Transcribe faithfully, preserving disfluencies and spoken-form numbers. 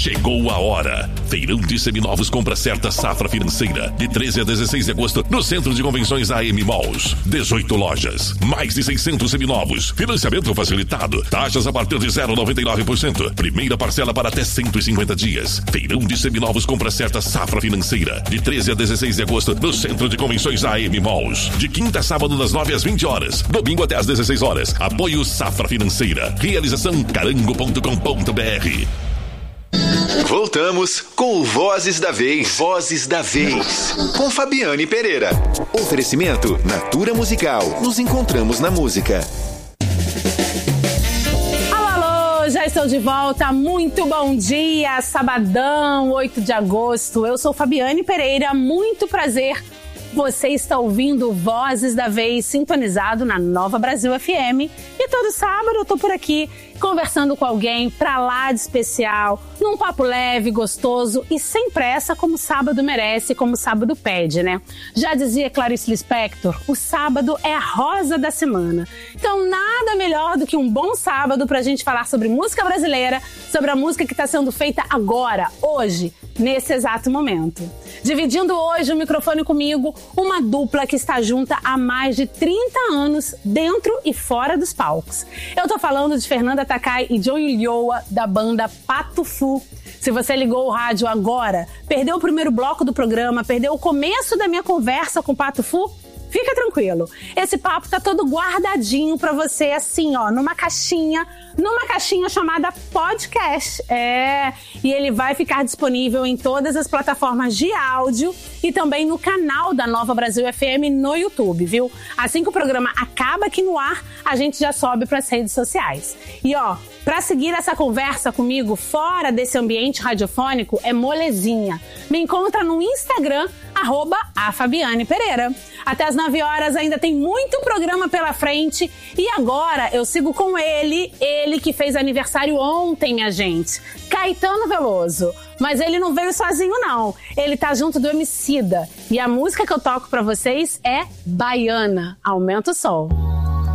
Chegou a hora. Feirão de Seminovos Compra Certa Safra Financeira. De treze a dezesseis de agosto, no Centro de Convenções A M Malls. dezoito lojas. Mais de seiscentos seminovos. Financiamento facilitado. Taxas a partir de zero vírgula noventa e nove por cento. Primeira parcela para até cento e cinquenta dias. Feirão de Seminovos Compra Certa Safra Financeira. De treze a dezesseis de agosto, no Centro de Convenções A M Malls. De quinta a sábado, das nove às vinte horas. Domingo até às dezesseis horas. Apoio Safra Financeira. Realização carango ponto com ponto b r. Voltamos com o Vozes da Vez. Vozes da Vez. Com Fabiane Pereira. Oferecimento Natura Musical. Nos encontramos na música. Alô, alô, já estou de volta. Muito bom dia. Sabadão, oito de agosto. Eu sou Fabiane Pereira. Muito prazer. Você está ouvindo Vozes da Vez, sintonizado na Nova Brasil F M. E todo sábado eu tô por aqui conversando com alguém pra lá de especial, num papo leve, gostoso e sem pressa, como sábado merece, como sábado pede, né? Já dizia Clarice Lispector, o sábado é a rosa da semana. Então nada melhor do que um bom sábado pra gente falar sobre música brasileira, sobre a música que está sendo feita agora, hoje, nesse exato momento. Dividindo hoje o microfone comigo, uma dupla que está junta há mais de trinta anos, dentro e fora dos palcos. Eu tô falando de Fernanda Takai e Joey Ulloa, da banda Pato Fu. Se você ligou o rádio agora, perdeu o primeiro bloco do programa, perdeu o começo da minha conversa com o Pato Fu, fica tranquilo. Esse papo tá todo guardadinho pra você, assim, ó, numa caixinha, numa caixinha chamada podcast. É, e ele vai ficar disponível em todas as plataformas de áudio e também no canal da Nova Brasil F M no YouTube, viu? Assim que o programa acaba aqui no ar, a gente já sobe pras redes sociais. E ó, pra seguir essa conversa comigo fora desse ambiente radiofônico é molezinha. Me encontra no Instagram, arroba a Fabiane Pereira. Até as nove horas ainda tem muito programa pela frente. E agora eu sigo com ele, ele que fez aniversário ontem, minha gente. Caetano Veloso. Mas ele não veio sozinho, não. Ele tá junto do Emicida. E a música que eu toco pra vocês é Baiana. Aumenta o som.